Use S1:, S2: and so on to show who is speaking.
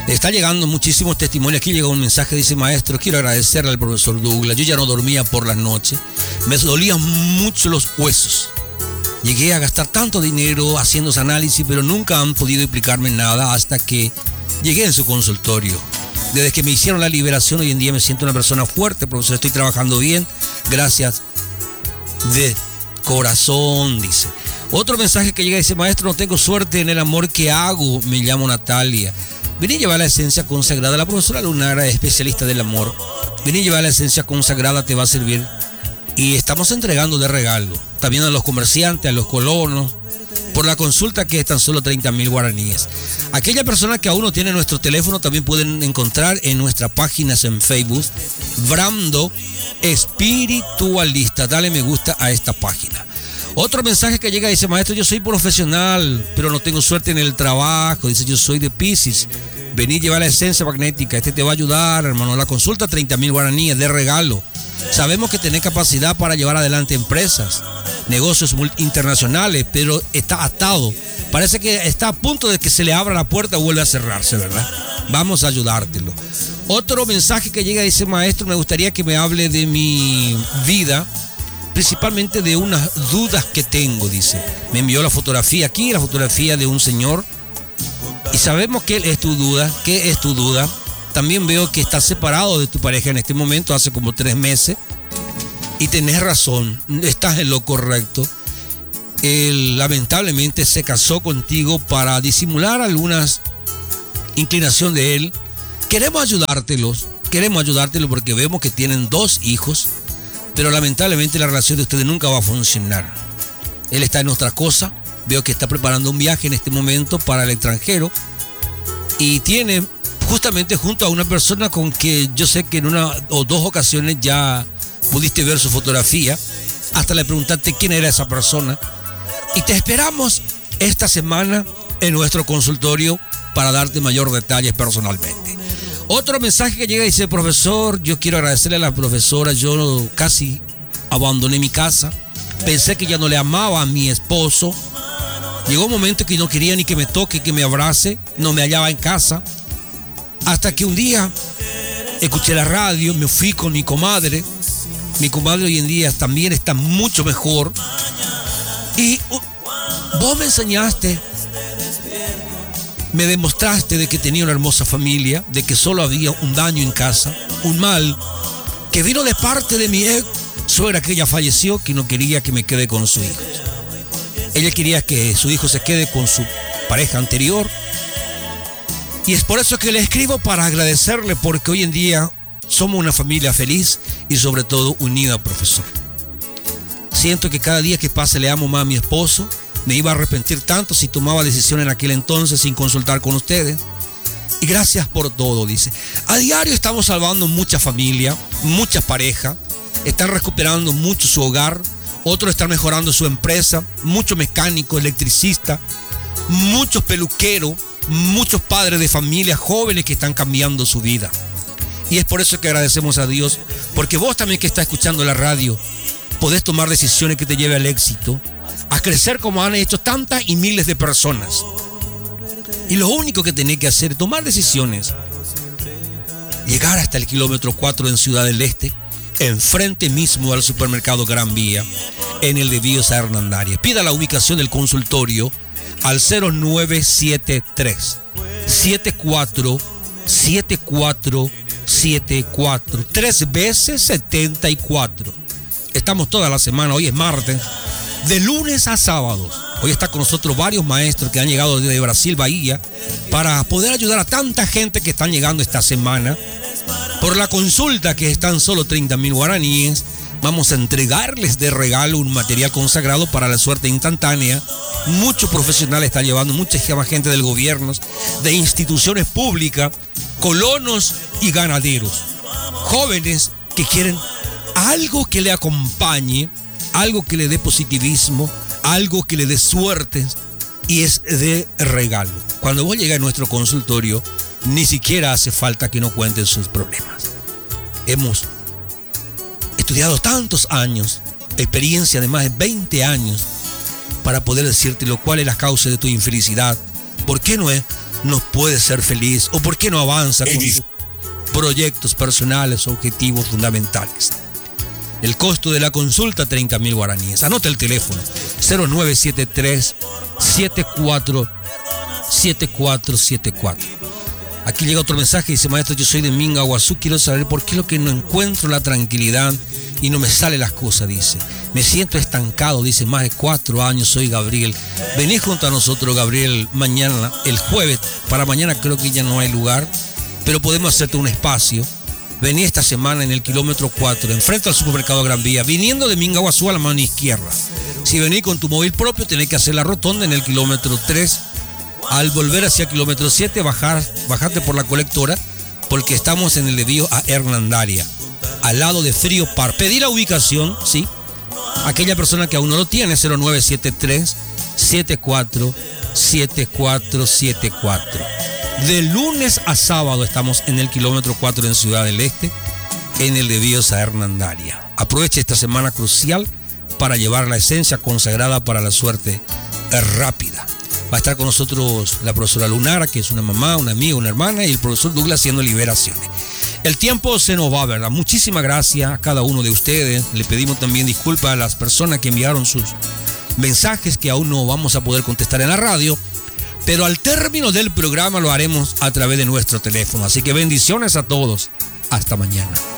S1: Está llegando muchísimos testimonios. Aquí llega un mensaje, dice: maestro, quiero agradecerle al profesor Douglas. Yo ya no dormía por las noches. Me dolían mucho los huesos. Llegué a gastar tanto dinero haciendo ese análisis, pero nunca han podido explicarme nada hasta que llegué en su consultorio. Desde que me hicieron la liberación, hoy en día me siento una persona fuerte, profesor. Estoy trabajando bien. Gracias de corazón, dice. Otro mensaje que llega dice: maestro, no tengo suerte en el amor que hago. Me llamo Natalia. Vení a llevar la esencia consagrada. La profesora Lunara es especialista del amor. Vení a llevar la esencia consagrada, te va a servir. Y estamos entregando de regalo también a los comerciantes, a los colonos, por la consulta, que es tan solo 30.000 guaraníes. Aquella persona que aún no tiene nuestro teléfono también pueden encontrar en nuestras páginas en Facebook, Brando Espiritualista. Dale me gusta a esta página. Otro mensaje que llega dice: maestro, yo soy profesional, pero no tengo suerte en el trabajo. Dice: yo soy de Piscis. Vení a llevar la esencia magnética. Este te va a ayudar, hermano. La consulta, 30.000 guaraníes de regalo. Sabemos que tenés capacidad para llevar adelante empresas, negocios internacionales, pero está atado. Parece que está a punto de que se le abra la puerta o vuelve a cerrarse, ¿verdad? Vamos a ayudártelo. Otro mensaje que llega dice: maestro, me gustaría que me hable de mi vida, principalmente de unas dudas que tengo, dice. Me envió la fotografía aquí, la fotografía de un señor, y sabemos que es tu duda. ¿Qué es tu duda? También veo que estás separado de tu pareja en este momento, hace como 3 meses, y tenés razón, estás en lo correcto. Él lamentablemente se casó contigo para disimular algunas inclinaciones de él. Queremos ayudártelo porque vemos que tienen 2 hijos, pero lamentablemente la relación de ustedes nunca va a funcionar. Él está en otra cosa. Veo que está preparando un viaje en este momento para el extranjero y tiene justamente junto a una persona con que yo sé que en 1 o 2 ocasiones ya pudiste ver su fotografía. Hasta le preguntaste quién era esa persona. Y te esperamos esta semana en nuestro consultorio para darte mayor detalles personalmente. Otro mensaje que llega dice: profesor, yo quiero agradecerle a la profesora. Yo casi abandoné mi casa. Pensé que ya no le amaba a mi esposo. Llegó un momento que no quería ni que me toque, que me abrace. No me hallaba en casa. Hasta que un día escuché la radio, me fui con mi comadre. Mi comadre hoy en día también está mucho mejor. Y vos me enseñaste, me demostraste de que tenía una hermosa familia, de que solo había un daño en casa, un mal que vino de parte de mi ex suegra, que ella falleció, que no quería que me quede con su hijo. Ella quería que su hijo se quede con su pareja anterior. Y es por eso que le escribo, para agradecerle, porque hoy en día somos una familia feliz y sobre todo unida, profesor. Siento que cada día que pase le amo más a mi esposo. Me iba a arrepentir tanto si tomaba decisiones en aquel entonces sin consultar con ustedes. Y gracias por todo, dice. A diario estamos salvando mucha familia, muchas parejas. Están recuperando mucho su hogar. Otros están mejorando su empresa. Muchos mecánicos, electricistas, muchos peluqueros, muchos padres de familia, jóvenes que están cambiando su vida. Y es por eso que agradecemos a Dios, porque vos también que estás escuchando la radio, podés tomar decisiones que te lleven al éxito, a crecer como han hecho tantas y miles de personas. Y lo único que tenés que hacer es tomar decisiones. Llegar hasta el kilómetro 4 en Ciudad del Este, enfrente mismo al supermercado Gran Vía, en el de Víos Hernandarias. Pida la ubicación del consultorio al 0973 74 3 veces 74. Estamos toda la semana, hoy es martes, de lunes a sábados. Hoy está con nosotros varios maestros que han llegado desde Brasil, Bahía, para poder ayudar a tanta gente que están llegando esta semana. Por la consulta, que están solo 30.000 guaraníes, vamos a entregarles de regalo un material consagrado para la suerte instantánea. Muchos profesionales están llevando, mucha gente del gobierno, de instituciones públicas, colonos y ganaderos. Jóvenes que quieren algo que le acompañe, algo que le dé positivismo, algo que le dé suerte, y es de regalo. Cuando vos llegas a nuestro consultorio, ni siquiera hace falta que nos cuenten sus problemas. Hemos estudiado tantos años, experiencia de más de 20 años, para poder decirte lo cual es la causa de tu infelicidad. ¿Por qué no es? no puede ser feliz? ¿O por qué no avanza con sus proyectos personales, objetivos fundamentales? El costo de la consulta, 30.000 guaraníes. Anota el teléfono, 0973-7474. Aquí llega otro mensaje, dice: maestro, yo soy de Minga, Guazú, quiero saber por qué es lo que no encuentro la tranquilidad y no me salen las cosas, dice. Me siento estancado, dice, más de 4 años, soy Gabriel. Venís junto a nosotros, Gabriel, mañana, el jueves. Para mañana creo que ya no hay lugar, pero podemos hacerte un espacio. Vení esta semana en el kilómetro 4, enfrente al supermercado Gran Vía, viniendo de Minga, Guazú, a la mano izquierda. Si venís con tu móvil propio, tenés que hacer la rotonda en el kilómetro 3. Al volver hacia el kilómetro 7, bajarte por la colectora, porque estamos en el desvío a Hernandaria, al lado de Frío Par. Pedí la ubicación, ¿sí? Aquella persona que aún no lo tiene, 0973-747474. De lunes a sábado estamos en el kilómetro 4 en Ciudad del Este, en el desvío a Hernandaria. Aproveche esta semana crucial para llevar la esencia consagrada para la suerte rápida. Va a estar con nosotros la profesora Lunara, que es una mamá, una amiga, una hermana, y el profesor Douglas haciendo liberaciones. El tiempo se nos va, ¿verdad? Muchísimas gracias a cada uno de ustedes. Le pedimos también disculpas a las personas que enviaron sus mensajes, que aún no vamos a poder contestar en la radio, pero al término del programa lo haremos a través de nuestro teléfono. Así que bendiciones a todos. Hasta mañana.